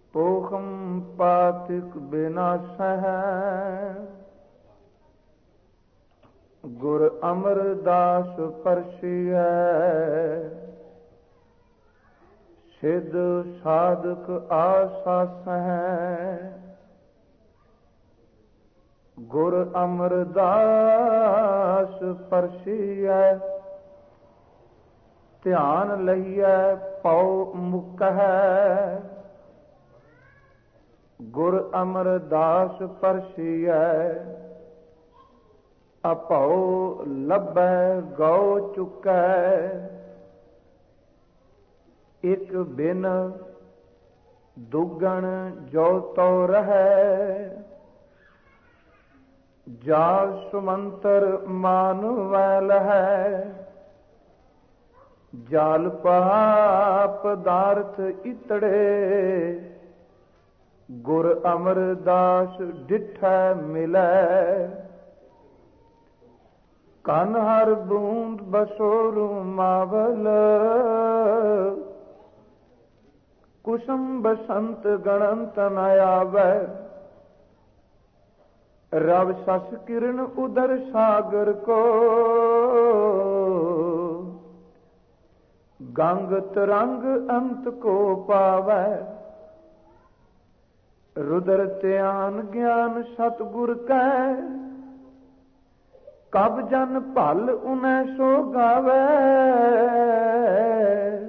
पोखम पातिक बिनाशह गुर अमरदास परसिय सिद्ध साधक आसास है गुर अमरदास परसिय ध्यान लइए पौ मुक है गुर अमरदास परसिय अपौ लभै गौ चुकै एक बिन दुगण जो तो रहै जाल सुमंतर मानवैल है जाल पाप पदार्थ इतड़े गुर अमरदास डिठै मिलै कन हर बूंद बसोरु मावल कुसुम बसंत गणंत न आवै रव सस किरण उदर सागर को गंग तरंग अंत को पावै रुदर ध्यान ज्ञान सतगुर कै कब जन भल उन्हें सो गावै